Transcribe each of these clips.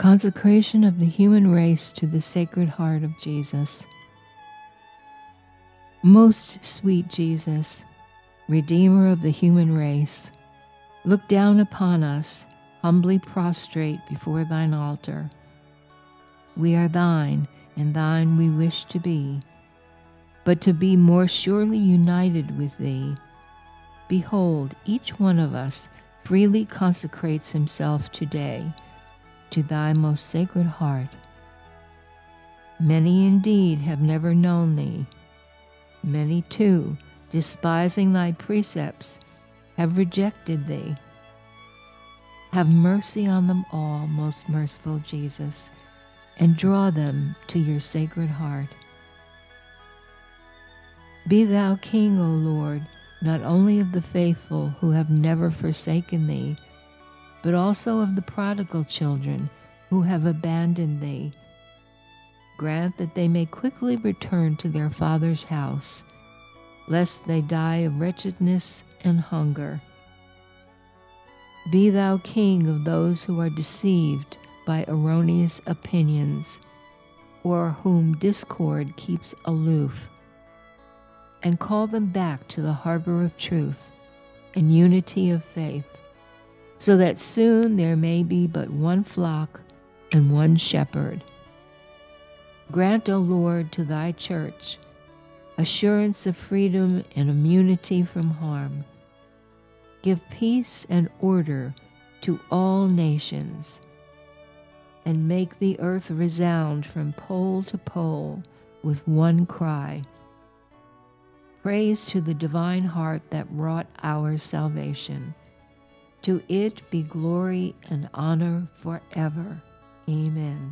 Consecration of the human race to the Sacred Heart of Jesus. Most sweet Jesus, Redeemer of the human race, look down upon us, humbly prostrate before thine altar. We are thine, and thine we wish to be, but to be more surely united with thee. Behold, each one of us freely consecrates himself today to thy most sacred heart. Many indeed have never known thee. Many too, despising thy precepts, have rejected thee. Have mercy on them all, most merciful Jesus, and draw them to your sacred heart. Be thou King, O Lord, not only of the faithful who have never forsaken thee, but also of the prodigal children who have abandoned thee. Grant that they may quickly return to their Father's house, lest they die of wretchedness and hunger. Be thou King of those who are deceived by erroneous opinions, or whom discord keeps aloof, and call them back to the harbor of truth and unity of faith, so that soon there may be but one flock and one shepherd. Grant, O Lord, to thy church assurance of freedom and immunity from harm. Give peace and order to all nations, and make the earth resound from pole to pole with one cry. Praise to the divine heart that wrought our salvation. To it be glory and honor forever. Amen.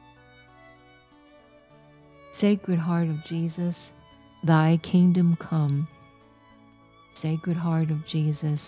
Sacred Heart of Jesus, thy kingdom come. Sacred Heart of Jesus,